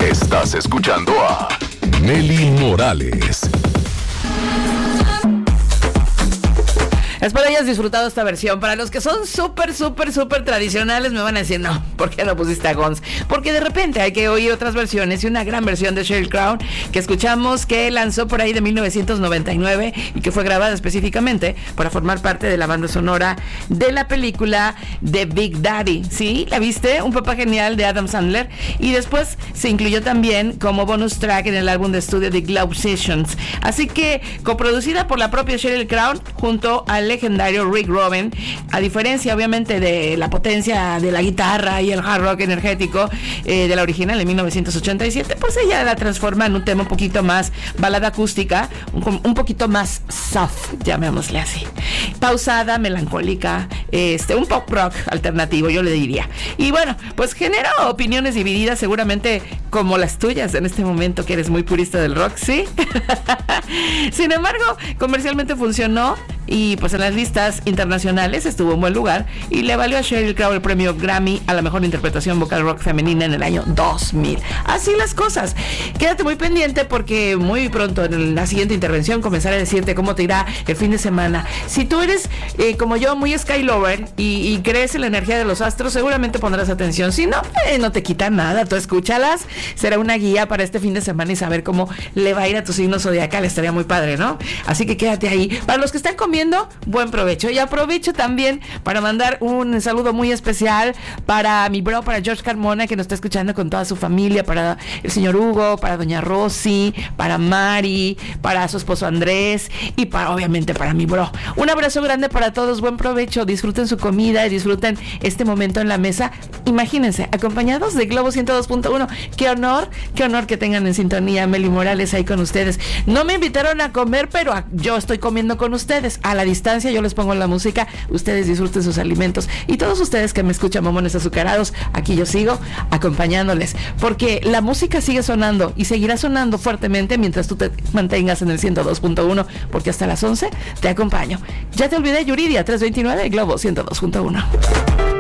Estás escuchando a Nelly Morales. Espero hayas disfrutado esta versión. Para los que son súper tradicionales me van a decir, no, ¿por qué no pusiste a Guns? Porque de repente hay que oír otras versiones y una gran versión de Sheryl Crow que escuchamos, que lanzó por ahí de 1999 y que fue grabada específicamente para formar parte de la banda sonora de la película de Big Daddy. ¿Sí? ¿La viste? Un papá genial de Adam Sandler. Y después se incluyó también como bonus track en el álbum de estudio de Globe Sessions. Así que coproducida por la propia Sheryl Crow junto al legendario Rick Rubin, a diferencia obviamente de la potencia de la guitarra y el hard rock energético de la original de 1987, pues ella la transforma en un tema un poquito más balada acústica, un poquito más soft, llamémosle así, pausada, melancólica, un pop rock alternativo, yo le diría. Y bueno, pues genera opiniones divididas, seguramente como las tuyas en este momento, que eres muy purista del rock, ¿sí? Sin embargo, comercialmente funcionó y pues en las listas internacionales estuvo en buen lugar y le valió a Sheryl Crow el premio Grammy a la mejor interpretación vocal rock femenina en el año 2000. Así las cosas. Quédate muy pendiente porque muy pronto en la siguiente intervención comenzaré a decirte cómo te irá el fin de semana. Si tú eres como yo, muy sky lover y crees en la energía de los astros, seguramente pondrás atención. Si no, no te quita nada, tú escúchalas. Será una guía para este fin de semana y saber cómo le va a ir a tu signo zodiacal. Estaría muy padre, ¿no? Así que quédate ahí. Para los que están comiendo, buen provecho. Y aprovecho también para mandar un saludo muy especial para mi bro, para George Carmona, que nos está escuchando con toda su familia, para el señor Hugo, para doña Rosy, para Mari, para su esposo Andrés y obviamente para mi bro. Un abrazo grande para todos, buen provecho, disfruten su comida y disfruten este momento en la mesa. Imagínense, acompañados de Globo 102.1. Qué honor que tengan en sintonía Meli Morales ahí con ustedes. No me invitaron a comer, pero yo estoy comiendo con ustedes. A la distancia yo les pongo la música, ustedes disfruten sus alimentos y todos ustedes que me escuchan, mamones azucarados, aquí yo sigo acompañándoles porque la música sigue sonando y seguirá sonando fuertemente mientras tú te mantengas en el 102.1, porque hasta las 11 te acompaño. Ya te olvidé, Yuridia 329, Globo 102.1.